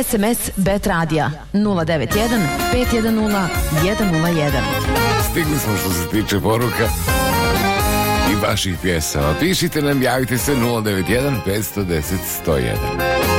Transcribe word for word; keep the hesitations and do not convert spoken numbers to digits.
S M S Bet Radija nula devet jedan pet jedan nula jedan nula jedan. Stigli smo što se tiče poruka i vaših pjesama. Pišite nam, javite se nula devet jedan pet jedan nula sto jedan.